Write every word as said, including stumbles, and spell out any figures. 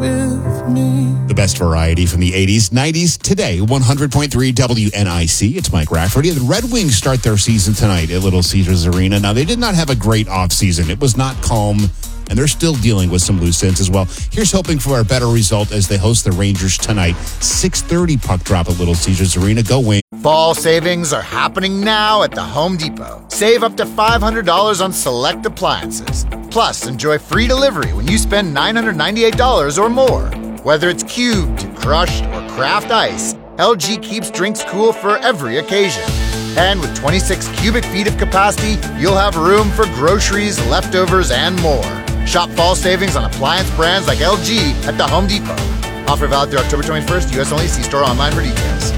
with me. The best variety from the eighties, nineties, today, one hundred point three W N I C. It's Mike Rafferty. The Red Wings start their season tonight at Little Caesars Arena. Now, they did not have a great offseason. It was not calm, and they're still dealing with some loose ends as well. Here's hoping for a better result as they host the Rangers tonight. six thirty puck drop at Little Caesars Arena. Go Wings. Fall savings are happening now at the Home Depot. Save up to five hundred dollars on select appliances. Plus, enjoy free delivery when you spend nine hundred ninety-eight dollars or more. Whether it's cubed, crushed, or craft ice, L G keeps drinks cool for every occasion. And with twenty-six cubic feet of capacity, you'll have room for groceries, leftovers, and more. Shop fall savings on appliance brands like L G at the Home Depot. Offer valid through October twenty-first, U S only. See store online for details.